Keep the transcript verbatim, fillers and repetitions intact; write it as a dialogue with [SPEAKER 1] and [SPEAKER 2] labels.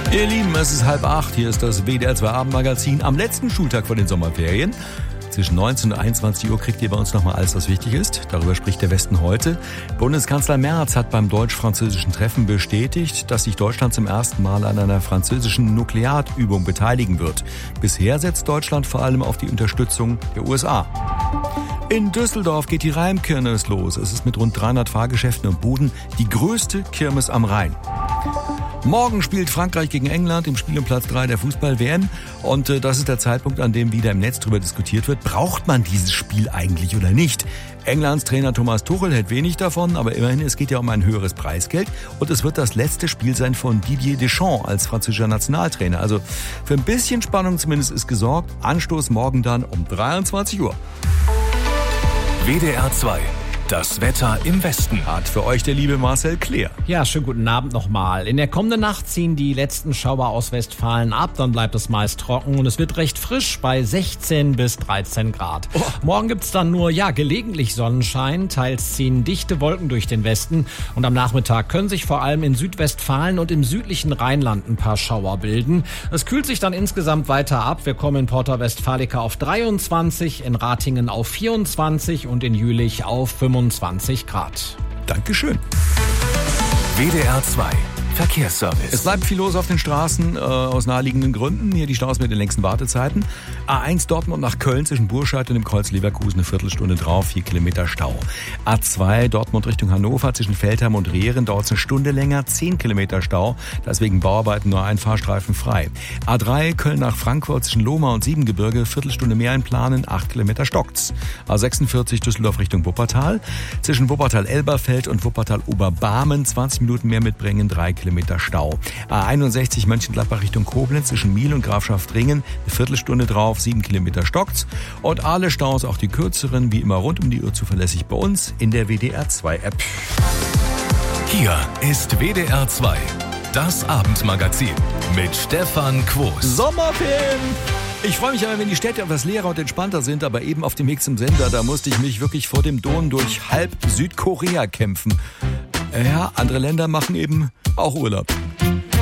[SPEAKER 1] Ihr Lieben, es ist halb acht. Hier ist das W D R zwei Abendmagazin am letzten Schultag vor den Sommerferien. Zwischen neunzehn und einundzwanzig Uhr kriegt ihr bei uns nochmal alles, was wichtig ist. Darüber spricht der Westen heute. Bundeskanzler Merz hat beim deutsch-französischen Treffen bestätigt, dass sich Deutschland zum ersten Mal an einer französischen Nuklearübung beteiligen wird. Bisher setzt Deutschland vor allem auf die Unterstützung der U S A. In Düsseldorf geht die Rheimkirmes los. Es ist mit rund dreihundert Fahrgeschäften und Buden die größte Kirmes am Rhein. Morgen spielt Frankreich gegen England im Spiel um Platz drei der Fußball-W M. Und äh, das ist der Zeitpunkt, an dem wieder im Netz darüber diskutiert wird, braucht man dieses Spiel eigentlich oder nicht? Englands Trainer Thomas Tuchel hält wenig davon, aber immerhin, es geht ja um ein höheres Preisgeld. Und es wird das letzte Spiel sein von Didier Deschamps als französischer Nationaltrainer. Also für ein bisschen Spannung zumindest ist gesorgt. Anstoß morgen dann um dreiundzwanzig Uhr.
[SPEAKER 2] W D R zwei. Das Wetter im Westen.
[SPEAKER 1] Hat für euch der liebe Marcel Kleer.
[SPEAKER 3] Ja, schönen guten Abend nochmal. In der kommenden Nacht ziehen die letzten Schauer aus Westfalen ab. Dann bleibt es meist trocken und es wird recht frisch bei sechzehn bis dreizehn Grad. Oh. Morgen gibt's dann nur, ja, gelegentlich Sonnenschein. Teils ziehen dichte Wolken durch den Westen. Und am Nachmittag können sich vor allem in Südwestfalen und im südlichen Rheinland ein paar Schauer bilden. Es kühlt sich dann insgesamt weiter ab. Wir kommen in Porta Westfalica auf dreiundzwanzig, in Ratingen auf vierundzwanzig und in Jülich auf fünfundzwanzig Grad.
[SPEAKER 1] Dankeschön.
[SPEAKER 2] W D R zwei Verkehrsservice.
[SPEAKER 1] Es bleibt viel los auf den Straßen äh, aus naheliegenden Gründen. Hier die Staus mit den längsten Wartezeiten. A eins Dortmund nach Köln zwischen Burscheid und dem Kreuz Leverkusen eine Viertelstunde drauf, vier Kilometer Stau. A zwei Dortmund Richtung Hannover zwischen Feldheim und Rehren dauert es eine Stunde länger, zehn Kilometer Stau. Da ist wegen Bauarbeiten nur ein Fahrstreifen frei. A drei Köln nach Frankfurt zwischen Lohmar und Siebengebirge, Viertelstunde mehr einplanen, acht Kilometer stockt's. A sechsundvierzig Düsseldorf Richtung Wuppertal. Zwischen Wuppertal-Elberfeld und Wuppertal-Oberbarmen zwanzig Minuten mehr mitbringen, drei Kilometer Stau. A einundsechzig Mönchengladbach Richtung Koblenz zwischen Miel und Grafschaft-Ringen, eine Viertelstunde drauf, sieben Kilometer stockt's. Und alle Staus, auch die kürzeren, wie immer rund um die Uhr zuverlässig bei uns in der W D R zwei App.
[SPEAKER 2] Hier ist W D R zwei, das Abendmagazin mit Stefan Quos.
[SPEAKER 1] Sommerferien! Ich freue mich aber, wenn die Städte etwas leerer und entspannter sind, aber eben auf dem Weg zum Sender, da musste ich mich wirklich vor dem Don durch halb Südkorea kämpfen. Ja, andere Länder machen eben auch Urlaub.